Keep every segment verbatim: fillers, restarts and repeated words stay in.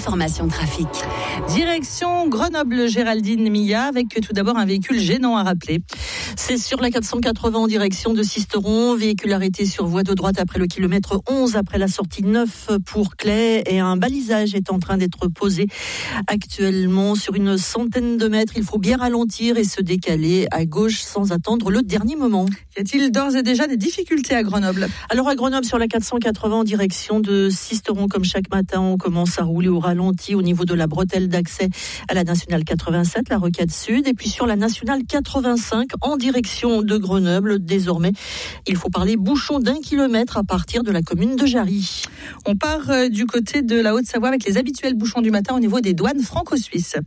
l'information trafic. Direction Grenoble, Géraldine Milla, avec tout d'abord un véhicule gênant à rappeler. C'est sur la quatre cent quatre-vingts en direction de Sisteron, véhicule arrêté sur voie de droite après le kilomètre onze, après la sortie neuf pour Claye, et un balisage est en train d'être posé actuellement sur une centaine de mètres. Il faut bien ralentir et se décaler à gauche sans attendre le dernier moment. Y a-t-il d'ores et déjà des difficultés à Grenoble ? Alors à Grenoble, sur la quatre cent quatre-vingts en direction de Sisteron, comme chaque matin, on commence à rouler au ralenti au niveau de la bretelle d'accès à la nationale quatre-vingt-sept, la Rocade Sud, et puis sur la nationale quatre-vingt-cinq en direction de Grenoble. Désormais, il faut parler bouchon d'un kilomètre à partir de la commune de Jarry. On part euh, du côté de la Haute-Savoie avec les habituels bouchons du matin au niveau des douanes franco-suisses.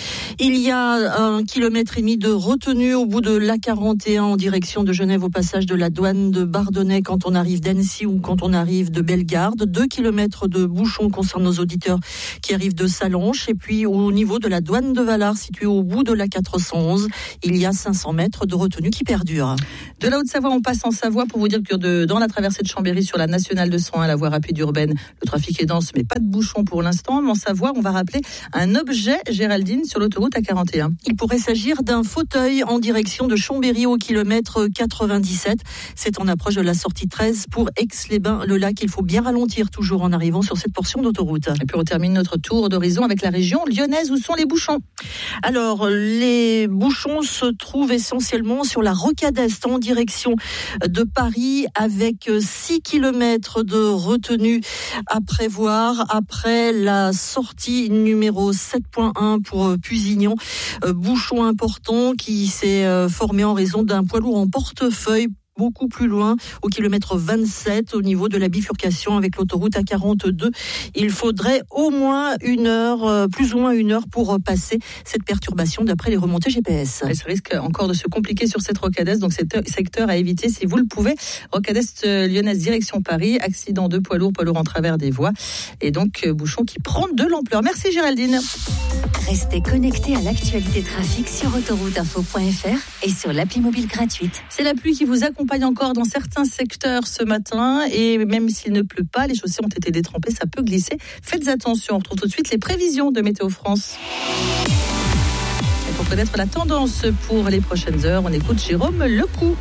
Il y a un kilomètre et demi de retenue au bout de l'A quarante et un en direction de Genève, au passage de la douane de Bardonnay quand on arrive d'Annecy ou quand on arrive de Bellegarde. Deux kilomètres de bouchons concernent nos auditeurs qui arrivent de Sallanches. Et puis au niveau de la douane de Valard, située au bout de l'A quatre cent onze, il y a cinq cents mètres de retenue qui perdurent. De la Haute-Savoie, on passe en Savoie pour vous dire que de, dans la traversée de Chambéry sur la nationale deux cent un, la voie rapide urbaine, le trafic est dense, mais pas de bouchons pour l'instant. Mais en Savoie, on va rappeler un objet, Géraldine, sur l'autoroute A quarante et un. Il pourrait s'agir d'un fauteuil en direction de Chambéry au kilomètre quatre-vingt-dix-sept. C'est en approche de la sortie treize pour Aix-les-Bains-le-Lac. Il faut bien ralentir toujours en arrivant sur cette portion d'autoroute. Et puis on termine notre tour d'horizon avec la région lyonnaise. Où sont les bouchons ? Alors, les bouchons se trouvent essentiellement sur la Rocade Est en direction de Paris, avec six kilomètres de retenue à prévoir après la sortie numéro sept point un pour Pusignan. Bouchon important qui s'est formé en raison d'un poids lourd en portefeuille beaucoup plus loin, au kilomètre vingt-sept, au niveau de la bifurcation avec l'autoroute A quarante-deux. Il faudrait au moins une heure, plus ou moins une heure pour passer cette perturbation d'après les remontées G P S. Et ça risque encore de se compliquer sur cette Rocade Est, donc c'est secteur à éviter si vous le pouvez. Rocade Est lyonnaise direction Paris, accident de poids lourd, poids lourd en travers des voies, et donc bouchon qui prend de l'ampleur. Merci Géraldine. Restez connectés à l'actualité trafic sur autoroute info point f r et sur l'appli mobile gratuite. C'est la pluie qui vous accompagne encore dans certains secteurs ce matin, et même s'il ne pleut pas, les chaussées ont été détrempées, ça peut glisser. Faites attention, on retrouve tout de suite les prévisions de Météo France. Et pour connaître la tendance pour les prochaines heures, on écoute Jérôme Lecou.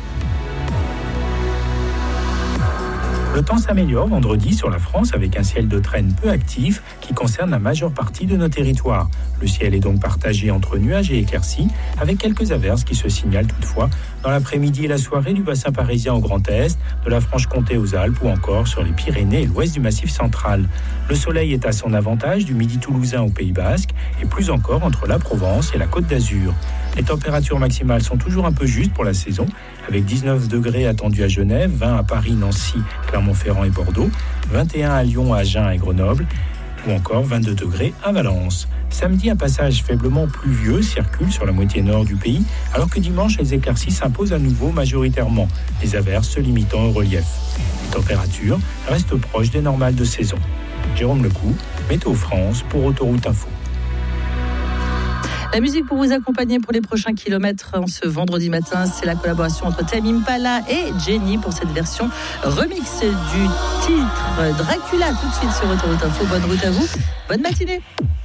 Le temps s'améliore vendredi sur la France avec un ciel de traîne peu actif qui concerne la majeure partie de nos territoires. Le ciel est donc partagé entre nuages et éclaircies, avec quelques averses qui se signalent toutefois dans l'après-midi et la soirée du bassin parisien au Grand Est, de la Franche-Comté aux Alpes ou encore sur les Pyrénées et l'ouest du Massif central. Le soleil est à son avantage du midi toulousain au Pays Basque et plus encore entre la Provence et la Côte d'Azur. Les températures maximales sont toujours un peu justes pour la saison, avec dix-neuf degrés attendus à Genève, vingt à Paris, Nancy, Clermont-Ferrand et Bordeaux, vingt et un à Lyon, Agen et Grenoble, ou encore vingt-deux degrés à Valence. Samedi, un passage faiblement pluvieux circule sur la moitié nord du pays, alors que dimanche, les éclaircies s'imposent à nouveau majoritairement, les averses se limitant au relief. Les températures restent proches des normales de saison. Jérôme Lecou, Météo France pour Autoroute Info. La musique pour vous accompagner pour les prochains kilomètres en ce vendredi matin, c'est la collaboration entre Tame Impala et Jenny pour cette version remix du titre Dracula. Tout de suite sur Autoroute Info. Bonne route à vous, bonne matinée.